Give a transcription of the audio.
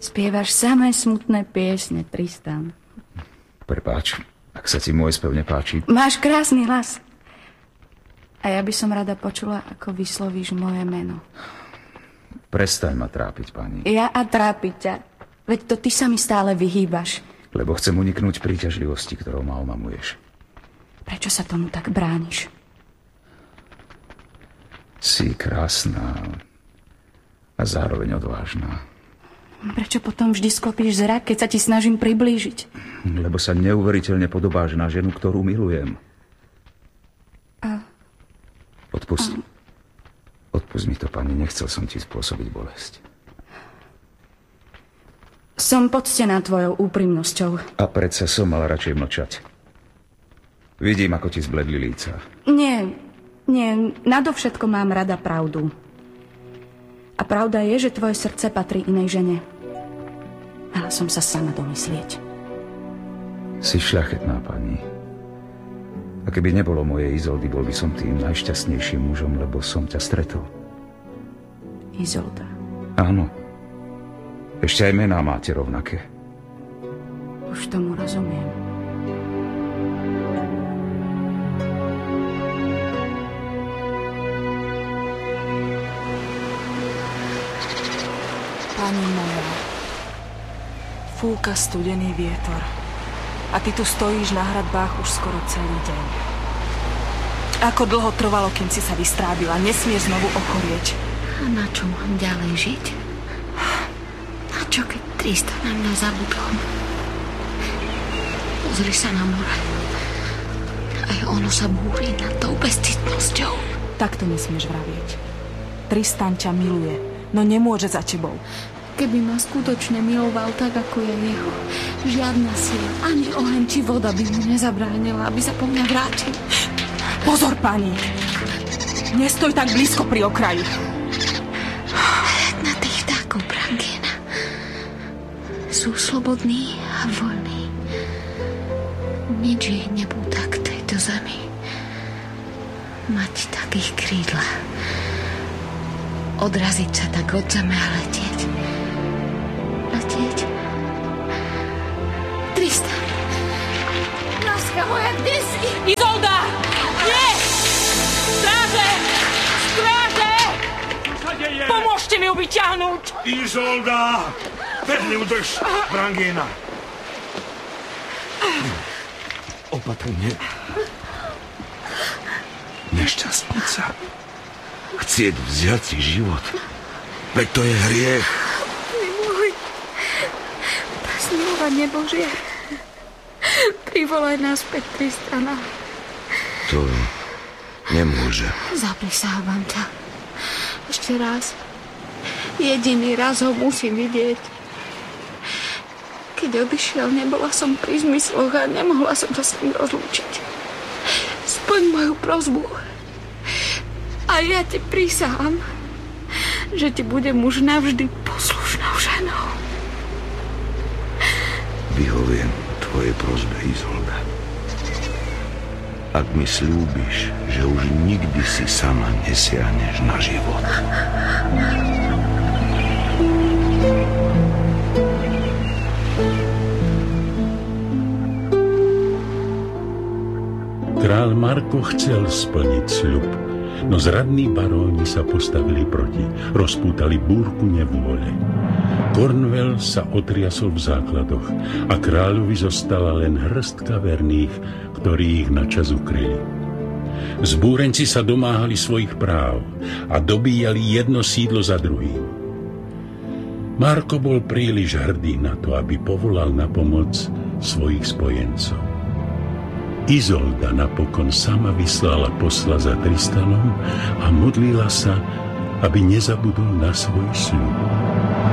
Spievaš samé smutné piesne, Tristan. Prepáč, ak sa ti môj spev nepáči. Máš krásny hlas. A ja by som rada počula, ako vyslovíš moje meno. Prestaň ma trápiť, pani. Ja a trápiť ťa. Veď to ty sa mi stále vyhýbaš. Lebo chcem uniknúť príťažlivosti, ktorou ma omamuješ. Prečo sa tomu tak brániš? Si krásna a zároveň odvážna. Prečo potom vždy sklopíš zrak, keď sa ti snažím priblížiť? Lebo sa neuveriteľne podobáš na ženu, ktorú milujem. Odpusť mi to, pani, nechcel som ti spôsobiť bolesť. Som poctená tvojou úprimnosťou. A predsa som mala radšej mlčať. Vidím, ako ti zbledli líca. Nie, nadovšetko mám rada pravdu. A pravda je, že tvoje srdce patrí inej žene. Mala som sa sama domyslieť. Si šľachetná, pani. A keby nebolo mojej Izoldy, bol by som tým najšťastnejším mužom, lebo som ťa stretol. Izolda? Áno. Ešte aj mená máte rovnaké. Už tomu rozumiem. Pani moja, fúka studený vietor. A ty tu stojíš na hradbách už skoro celý deň. Ako dlho trvalo, kým si sa vystrábila? Nesmieš znovu ochorieť. A na čo mám ďalej žiť? Na čo, keď Tristan na mňa zabudol? Pozri sa na more. Aj ono sa búri nad tou bezcitnosťou. Tak to nesmieš vravieť. Tristan ťa miluje, no nemôže za tebou. Keby ma skutočne miloval tak, ako je jeho, žiadna sila, ani oheň či voda by mu nezabránila, aby sa po mňa vrátil. Pozor, pani! Nestoj tak blízko pri okraji. Na tých vtákov, Brangéna, sú slobodní a voľní. Nič ich nebúda k tejto zemi. Mať takých krídla. Odraziť sa tak od zeme a letieť. Tristan! Láska moja, kde si? Izolda! Nie! Stráže! Stráže! Čo sa deje? Pomôžte mi ju vyťahnuť! Izolda! Pevne udrž, Brangéna. Opatrne. Nešťastnica. Chcieť vziať si život. Veď to je hriech. Pane Bože, privolaj naspäť Tristana. To nemôže. Zaprisávam ťa. Ešte raz. Jediný raz ho musím vidieť. Keď odišiel, nebola som pri zmysloch a nemohla som sa s ním rozlúčiť. Splň moju prosbu. A ja ti prisahám, že ti budem už navždy poslušnou ženou. Vyhoviem tvojej prosbe, Izolda. Ak mi sľúbiš, že už nikdy si sama nesiahneš na život. Král Marko chcel splniť sľub, no zradní baróni sa postavili proti, rozpútali búrku nevôle. Cornwall sa otriasol v základoch a kráľovi zostala len hrstka verných, ktorí ich načas ukryli. Zbúrenci sa domáhali svojich práv a dobíjali jedno sídlo za druhým. Marko bol príliš hrdý na to, aby povolal na pomoc svojich spojencov. Izolda napokon sama vyslala posla za Tristanom a modlila sa, aby nezabudol na svoj sľub.